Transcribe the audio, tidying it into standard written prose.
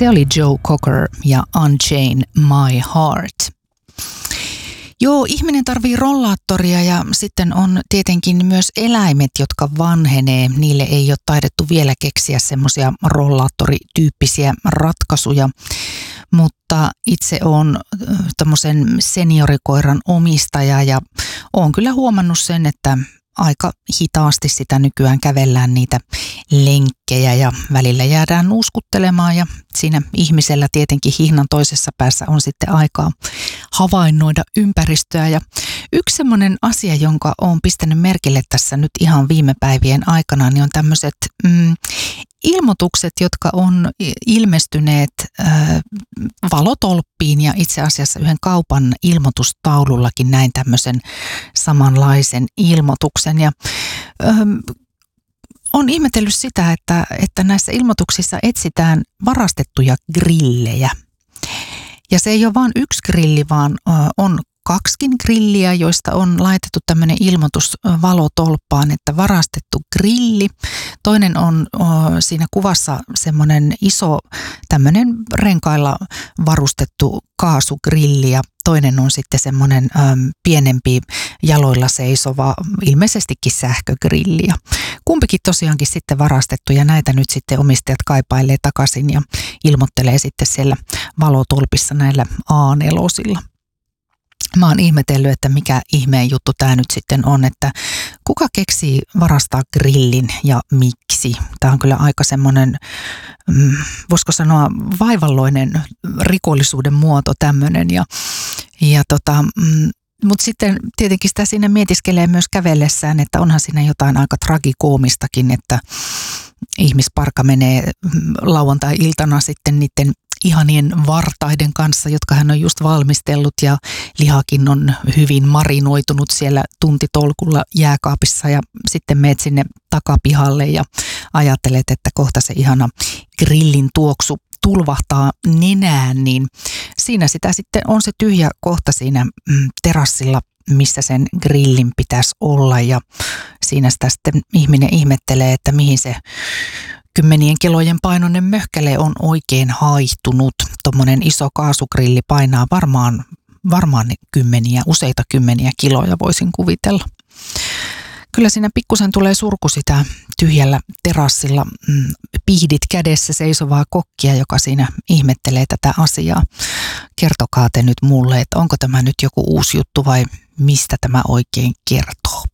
Se oli Joe Cocker ja Unchain My Heart. Joo, ihminen tarvii rollaattoria ja sitten on tietenkin myös eläimet, jotka vanhenee. Niille ei ole taidettu vielä keksiä semmoisia rollaattorityyppisiä ratkaisuja, mutta itse olen tämmöisen seniorikoiran omistaja ja olen kyllä huomannut sen, että aika hitaasti sitä nykyään kävellään niitä lenkkejä ja välillä jäädään nuuskuttelemaan ja siinä ihmisellä tietenkin hihnan toisessa päässä on sitten aikaa havainnoida ympäristöä. Ja yksi semmoinen asia, jonka olen pistänyt merkille tässä nyt ihan viime päivien aikana, niin on tämmöiset ilmoitukset, jotka on ilmestyneet valotolppiin ja itse asiassa yhden kaupan ilmoitustaulullakin näin tämmöisen samanlaisen ilmoituksen. Ja on ihmetellyt sitä, että näissä ilmoituksissa etsitään varastettuja grillejä. Ja se ei ole vain yksi grilli, vaan on kaksikin grilliä, joista on laitettu tämmöinen ilmoitus valotolppaan, että varastettu grilli. Toinen on siinä kuvassa semmoinen iso tämmöinen renkailla varustettu kaasugrilli ja toinen on sitten semmoinen pienempi jaloilla seisova, ilmeisestikin sähkögrilli. Ja kumpikin tosiaankin sitten varastettu ja näitä nyt sitten omistajat kaipailee takaisin ja ilmoittelee sitten siellä valotolpissa näillä A4-silla. Mä oon ihmetellyt, että mikä ihmeen juttu tämä nyt sitten on, että kuka keksii varastaa grillin ja miksi. Tämä on kyllä aika semmoinen, voisiko sanoa vaivalloinen rikollisuuden muoto tämmöinen. Mutta sitten tietenkin sitä siinä mietiskelee myös kävellessään, että onhan siinä jotain aika tragikoomistakin, että ihmisparka menee lauantai-iltana sitten niiden ihanien vartaiden kanssa, jotka hän on just valmistellut ja lihakin on hyvin marinoitunut siellä tuntitolkulla jääkaapissa ja sitten meet sinne takapihalle ja ajattelet, että kohta se ihana grillin tuoksu tulvahtaa nenään, niin siinä sitä sitten on se tyhjä kohta siinä terassilla, missä sen grillin pitäisi olla ja siinä sitä sitten ihminen ihmettelee, että mihin se 10 kilojen painoinen möhkäle on oikein haihtunut. Tuommoinen iso kaasugrilli painaa varmaan useita kymmeniä kiloja voisin kuvitella. Kyllä siinä pikkusen tulee surku sitä tyhjällä terassilla pihdit kädessä seisovaa kokkia, joka siinä ihmettelee tätä asiaa. Kertokaa te nyt mulle, että onko tämä nyt joku uusi juttu vai mistä tämä oikein kertoo?